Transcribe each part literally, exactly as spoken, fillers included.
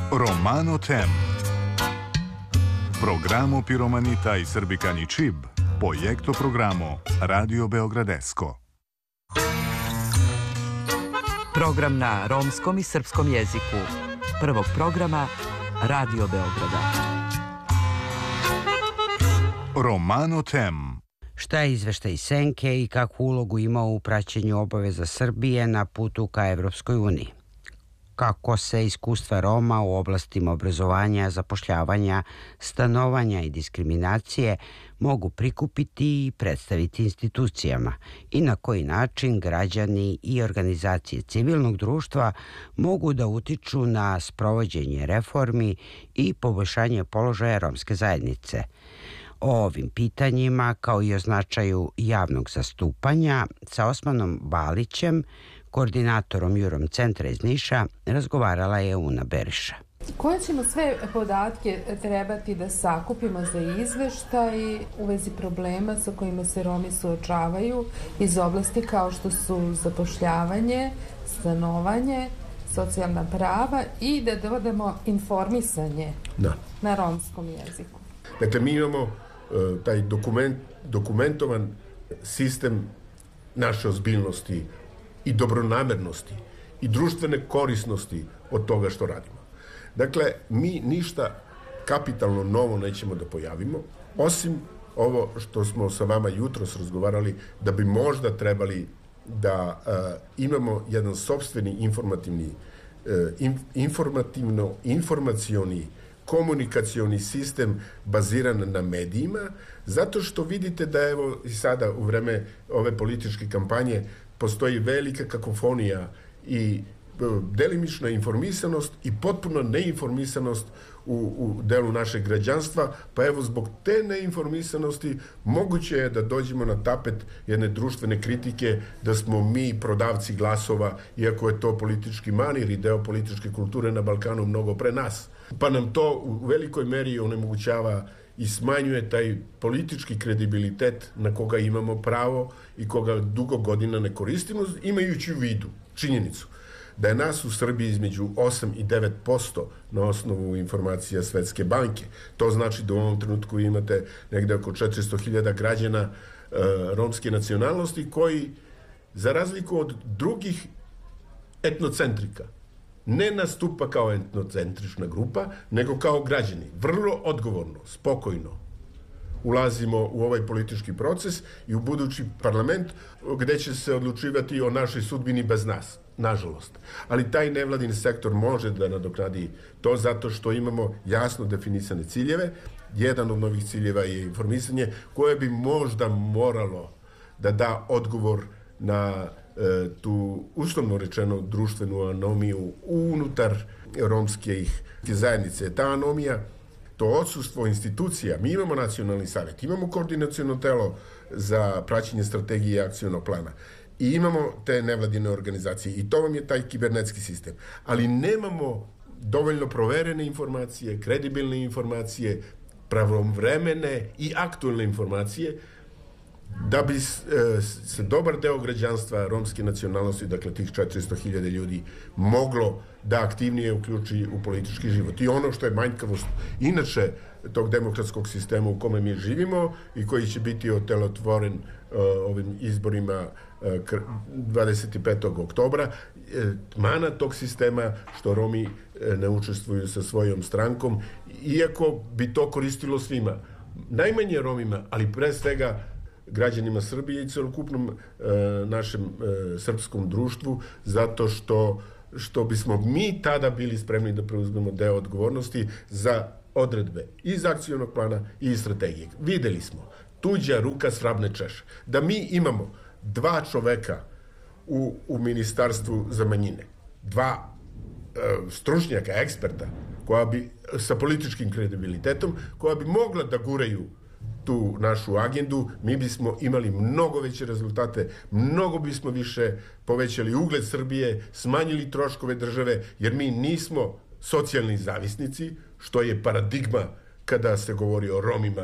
Romano Tem. Programo Piromanita i Srbikani Čib, projekto programo Radio Beogradesko. Program na romskom i srpskom jeziku. Prvog programa Radio Beograda. Romano Tem. Šta je izveštaj Senke i kakvu ulogu ima u praćenju obaveza Srbije na putu ka Evropskoj uniji? Kako se iskustva Roma u oblastima obrazovanja, zapošljavanja, stanovanja i diskriminacije mogu prikupiti i predstaviti institucijama i na koji način građani i organizacije civilnog društva mogu da utiču na sprovođenje reformi i poboljšanje položaja romske zajednice. O ovim pitanjima, kao i o značaju javnog zastupanja, sa Osmanom Balićem, koordinatorom Jurom centra iz Niša, razgovarala je Una Beriša. Koje ćemo sve podatke trebati da sakupimo za izveštaj u vezi problema sa kojima se Romi suočavaju iz oblasti kao što su zapošljavanje, stanovanje, socijalna prava i da dodamo informisanje da. na romskom jeziku? Dakle, mi imamo uh, taj dokument, dokumentovan sistem naše ozbiljnosti i dobronamernosti i društvene korisnosti od toga što radimo. Dakle, mi ništa kapitalno novo nećemo da pojavimo, osim ovo što smo sa vama jutros razgovarali, da bi možda trebali da uh, imamo jedan sopstveni informativni, uh, in, informativno, informacioni, komunikacioni sistem baziran na medijima, zato što vidite da evo i sada u vreme ove političke kampanje postoji velika kakofonija i delimična informisanost i potpuno neinformisanost u, u delu našeg građanstva, pa evo zbog te neinformisanosti moguće je da dođemo na tapet jedne društvene kritike da smo mi prodavci glasova, iako je to politički manir i deo političke kulture na Balkanu mnogo pre nas. Pa nam to u velikoj meri onemogućava i smanjuje taj politički kredibilitet na koga imamo pravo i koga dugo godina ne koristimo, imajući u vidu činjenicu da je nas u Srbiji između osam i devet posto na osnovu informacija Svetske banke. To znači da u ovom trenutku imate negde oko četiristo hiljada građana e, romske nacionalnosti koji, za razliku od drugih etnocentrika, ne nastupa kao etnocentrična grupa, nego kao građani. Vrlo odgovorno, spokojno ulazimo u ovaj politički proces i u budući parlament gde će se odlučivati o našoj sudbini bez nas, nažalost. Ali taj nevladin sektor može da nadoknadi to zato što imamo jasno definisane ciljeve. Jedan od novih ciljeva je informisanje koje bi možda moralo da da odgovor na e, tu uslovno rečeno društvenu anomiju unutar romskih zajednice. Ta anomija, to odsustvo institucija, mi imamo nacionalni savjet, imamo koordinaciono telo za praćenje strategije i akcionog plana i imamo te nevladine organizacije i to vam je taj kibernetski sistem. Ali nemamo dovoljno proverene informacije, kredibilne informacije, pravovremene i aktualne informacije da bi se dobar deo građanstva romske nacionalnosti, dakle tih četiristo hiljada ljudi, moglo da aktivnije uključi u politički život. I ono što je manjkavost inače tog demokratskog sistema u kome mi živimo i koji će biti otelotvoren uh, ovim izborima uh, dvadeset petog oktobra, uh, mana tog sistema što Romi uh, ne učestvuju sa svojom strankom, iako bi to koristilo svima. Najmanje Romima, ali pre svega građanima Srbije i celokupnom e, našem e, srpskom društvu, zato što, što bismo mi tada bili spremni da preuzmemo deo odgovornosti za odredbe iz akcionog plana i iz strategije. Videli smo, tuđa ruka svrabne češe. Da mi imamo dva čoveka u, u ministarstvu za manjine, dva e, stručnjaka, eksperta, koja bi, sa političkim kredibilitetom, koja bi mogla da guraju tu našu agendu, mi bismo imali mnogo veće rezultate, mnogo bismo više povećali ugled Srbije, smanjili troškove države, jer mi nismo socijalni zavisnici, što je paradigma kada se govori o Romima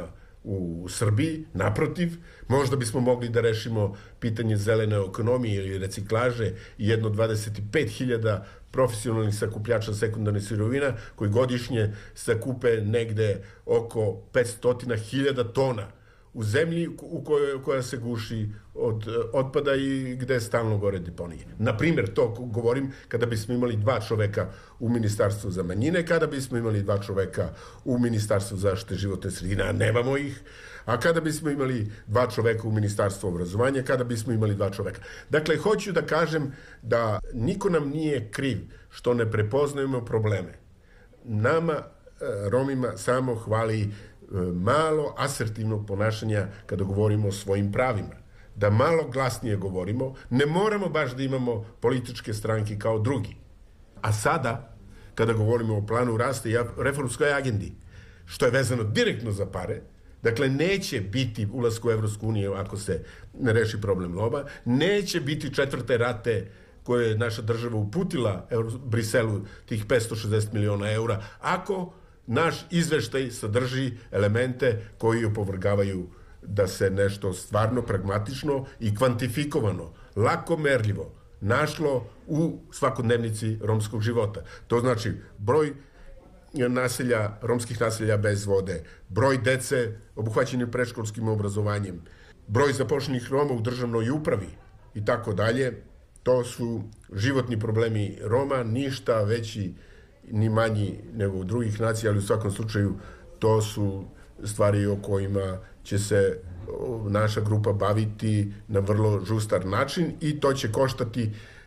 u Srbiji, naprotiv, možda bismo mogli da rešimo pitanje zelene ekonomije ili reciklaže i jedno dvadeset pet hiljada profesionalnih sakupljača sekundarnih sirovina koji godišnje sakupe negde oko petsto hiljada tona u zemlji u kojoj, koja se guši od otpada i gde stalno gore deponije. Na primjer, to govorim kada bismo imali dva čoveka u Ministarstvu za manjine, kada bismo imali dva čoveka u Ministarstvu zaštite životne sredine, a nemamo ih, a kada bismo imali dva čoveka u Ministarstvu obrazovanja, kada bismo imali dva čoveka. Dakle, hoću da kažem da niko nam nije kriv što ne prepoznajemo probleme. Nama, Romima, samo hvali malo asertivnog ponašanja kada govorimo o svojim pravima. Da malo glasnije govorimo, ne moramo baš da imamo političke stranke kao drugi. A sada, kada govorimo o planu rasta i reformskoj agendi, što je vezano direktno za pare, dakle, neće biti ulazku u Evropsku uniju ako se ne reši problem lova, neće biti četvrte rate koje je naša država uputila Briselu, tih petsto šezdeset miliona eura, ako naš izveštaj sadrži elemente koji opovrgavaju da se nešto stvarno pragmatično i kvantifikovano, lako merljivo, našlo u svakodnevnici romskog života. To znači broj naselja, romskih naselja bez vode, broj dece obuhvaćenim predškolskim obrazovanjem, broj zapošljenih Roma u državnoj upravi i tako dalje. To su životni problemi Roma, ništa veći ni manji nego u drugih nacija, ali u svakom slučaju to su stvari o kojima će se naša grupa baviti na vrlo žustar način i to će koštati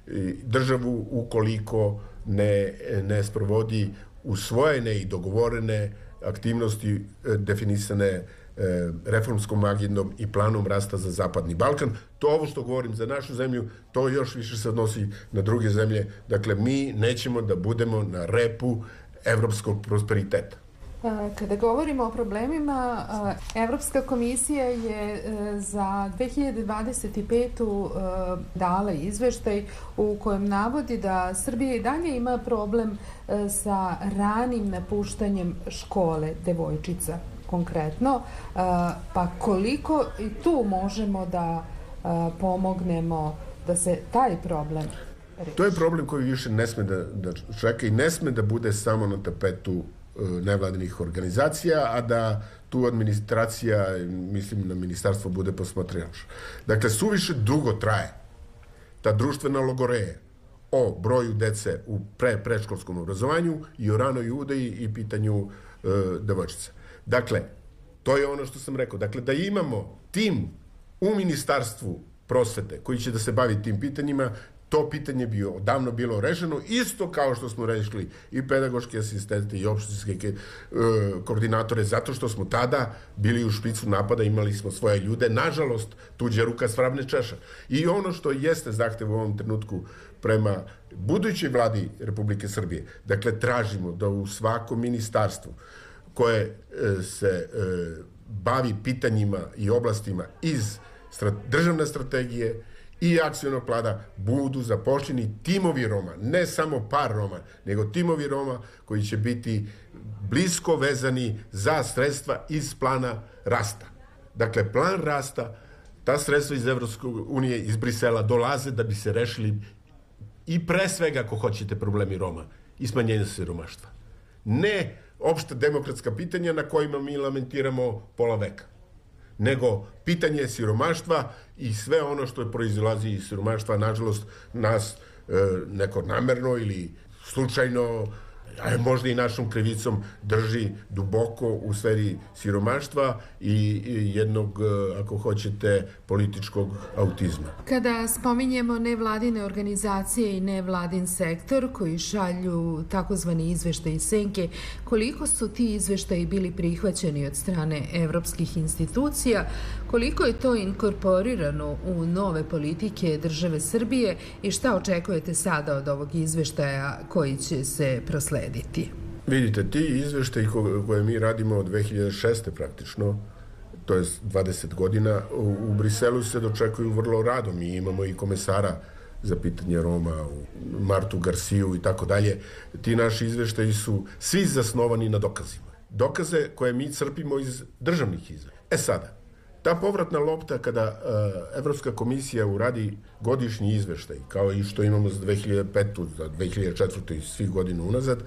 državu ukoliko ne, ne sprovodi usvojene i dogovorene aktivnosti definisane reformskom agendom i planom rasta za Zapadni Balkan. To ovo što govorim za našu zemlju, to još više se odnosi na druge zemlje. Dakle, mi nećemo da budemo na repu evropskog prosperiteta. Kada govorimo o problemima, Evropska komisija je za dve hiljade dvadeset petu. dala izveštaj u kojem navodi da Srbija i dalje ima problem sa ranim napuštanjem škole devojčica konkretno, pa koliko i tu možemo da pomognemo da se taj problem reši? To je problem koji više ne sme da, da čeka i ne sme da bude samo na tapetu nevladinih organizacija, a da tu administracija, mislim na ministarstvo, bude posmatrač. Dakle, suviše dugo traje ta društvena logoreja o broju dece u pre predškolskom obrazovanju i o ranoj udaji i pitanju e, devojčica. Dakle, to je ono što sam rekao. Dakle, da imamo tim u ministarstvu prosvete koji će da se bavi tim pitanjima, to pitanje bi odavno bilo rešeno, isto kao što smo rešili i pedagoške asistente i opštinske e, koordinatore, zato što smo tada bili u špicu napada, imali smo svoje ljude, nažalost, tuđa ruka svrabne češa. I ono što jeste zahtev u ovom trenutku prema budućoj vladi Republike Srbije, dakle, tražimo da u svakom ministarstvu koje e, se e, bavi pitanjima i oblastima iz strat, državne strategije i akcionog plana budu zapošljeni timovi Roma, ne samo par Roma, nego timovi Roma koji će biti blisko vezani za sredstva iz plana rasta. Dakle, plan rasta, ta sredstva iz Evropske unije, iz Brisela dolaze da bi se rešili i pre svega, ako hoćete, problemi Roma i smanjenje siromaštva. Ne opšta demokratska pitanja na kojima mi lamentiramo pola veka, nego pitanje siromaštva i sve ono što proizilazi iz siromaštva, nažalost, nas e, neko namerno ili slučajno, a možda i našom krivicom, drži duboko u sferi siromaštva i, i jednog, ako hoćete, političkog autizma. Kada spominjemo nevladine organizacije i nevladin sektor koji šalju takozvani izveštaji senke, koliko su ti izveštaji bili prihvaćeni od strane evropskih institucija, koliko je to inkorporirano u nove politike države Srbije i šta očekujete sada od ovog izveštaja koji će se proslediti? Vidite, ti izveštaji koje mi radimo od dve hiljade šeste. praktično, to je dvadeset godina, u, u Briselu se dočekuju vrlo rado. Mi imamo i komesara za pitanje Roma, Martu Garciju i tako dalje. Ti naši izveštaji su svi zasnovani na dokazima. dokaze koje mi crpimo iz državnih izvora. E sada, ta povratna lopta kada uh, Evropska komisija uradi godišnji izveštaj, kao i što imamo za dve hiljade petu, za dve hiljade četvrtu i svih godina unazad,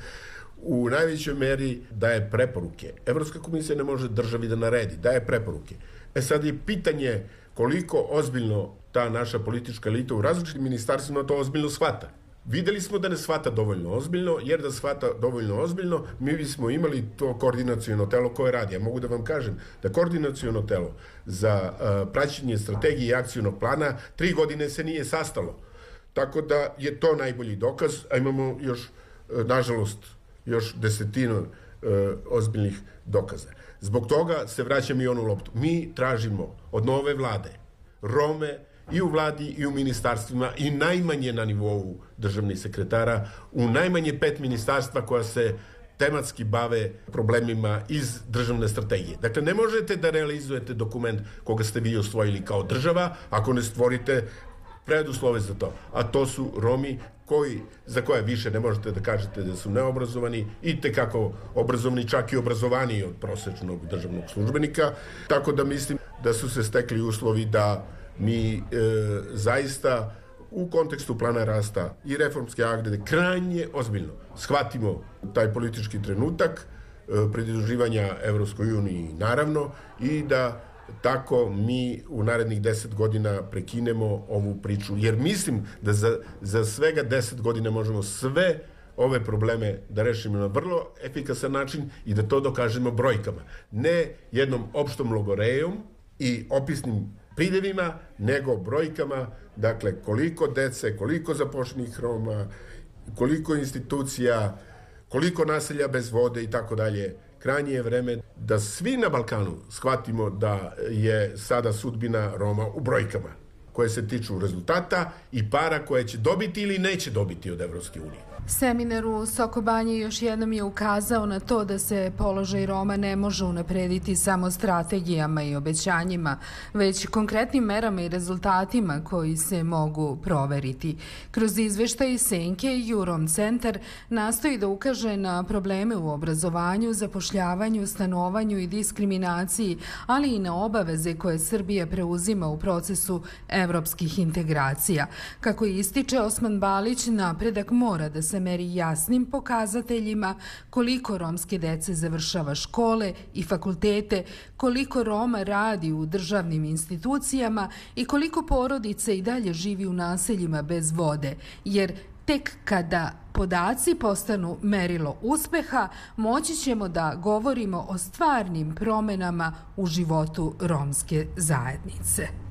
u najvećoj meri daje preporuke. Evropska komisija ne može državi da naredi, daje preporuke. E sad je pitanje koliko ozbiljno ta naša politička elita u različitim ministarstvima to ozbiljno shvata. Videli smo da ne shvata dovoljno ozbiljno, jer da shvata dovoljno ozbiljno, mi bismo imali to koordinaciono telo koje radi. Ja mogu da vam kažem da koordinaciono telo za uh, praćenje strategije i akcijnog plana tri godine se nije sastalo. Tako da je to najbolji dokaz, a imamo još, uh, nažalost, još desetinu uh, ozbiljnih dokaza. Zbog toga se vraćam i onu loptu. Mi tražimo od nove vlade Rome i u vladi i u ministarstvima i najmanje na nivou državnih sekretara, u najmanje pet ministarstva koja se tematski bave problemima iz državne strategije. Dakle, ne možete da realizujete dokument koga ste vi osvojili kao država ako ne stvorite preduslove za to. A to su Romi koji, za koje više ne možete da kažete da su neobrazovani i tekako obrazovani, čak i obrazovaniji od prosečnog državnog službenika. Tako da mislim da su se stekli uslovi da mi e, zaista u kontekstu plana rasta i reformske agende krajnje ozbiljno shvatimo taj politički trenutak e, pridruživanja Evropskoj uniji naravno i da tako mi u narednih deset godina prekinemo ovu priču. Jer mislim da za, za svega deset godina možemo sve ove probleme da rešimo na vrlo efikasan način i da to dokažemo brojkama. Ne jednom opštom logorejom i opisnim pridevima, nego brojkama, dakle koliko dece, koliko zapošljenih Roma, koliko institucija, koliko naselja bez vode i tako dalje. Krajnje je vreme da svi na Balkanu shvatimo da je sada sudbina Roma u brojkama koje se tiču rezultata i para koje će dobiti ili neće dobiti od Evropske unije. Seminar u Soko Banji još jednom je ukazao na to da se položaj Roma ne može unaprediti samo strategijama i obećanjima, već konkretnim merama i rezultatima koji se mogu proveriti. Kroz izveštaj Senke, Jurom centar nastoji da ukaže na probleme u obrazovanju, zapošljavanju, stanovanju i diskriminaciji, ali i na obaveze koje Srbija preuzima u procesu evropskih integracija. Kako ističe Osman Balić, napredak mora da se meri jasnim pokazateljima koliko romske dece završava škole i fakultete, koliko Roma radi u državnim institucijama i koliko porodica i dalje živi u naseljima bez vode, jer tek kada podaci postanu merilo uspeha, moći ćemo da govorimo o stvarnim promenama u životu romske zajednice.